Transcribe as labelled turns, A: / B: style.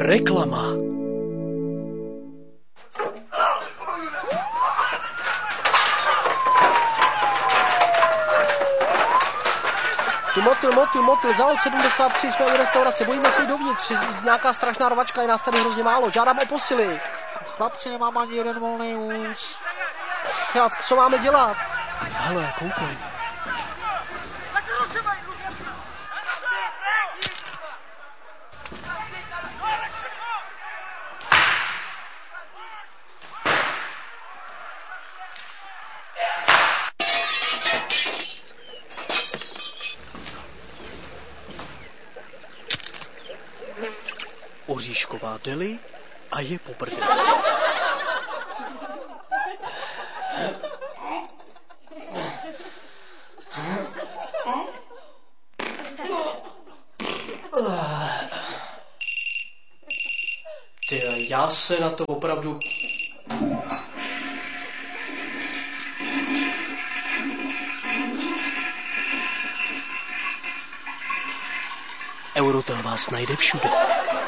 A: Reklama. Motil, zálod 73, jsme u restaurace, bojíme se jít dovnitř, nějaká strašná rvačka, je nás tady hrozně málo, žádám o posily.
B: Chlapci, nemám ani jeden volný vůz.
A: Co máme dělat? Hele, koukej. Oříšková deli a je po prdeli. Ty, já se na to opravdu... Eurotel vás najde všude.